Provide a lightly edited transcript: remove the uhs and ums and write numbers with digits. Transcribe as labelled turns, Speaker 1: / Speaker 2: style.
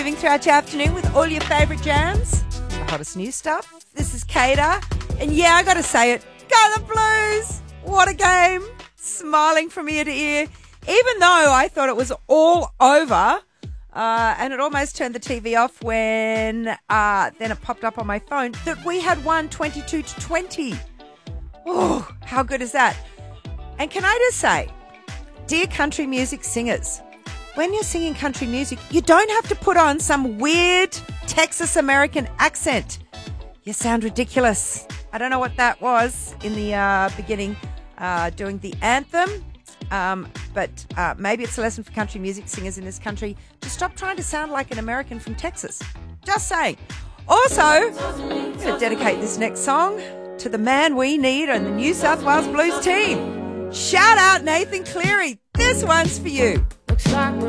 Speaker 1: Moving throughout your afternoon with all your favourite jams, the hottest new stuff. This is Kater, and yeah, I got to say it, go the Blues! What a game! Smiling from ear to ear, even though I thought it was all over, and it almost turned the TV off when then it popped up on my phone that we had won 22-20. Oh, how good is that? And can I just say, dear country music singers, when you're singing country music, you don't have to put on some weird Texas American accent. You sound ridiculous. I don't know what that was in the beginning doing the anthem, but maybe it's a lesson for country music singers in this country to stop trying to sound like an American from Texas. Just saying. Also, I'm going to dedicate this next song to the man we need on the New South Wales Blues team. Shout out Nathan Cleary. This one's for you.
Speaker 2: Looks like we're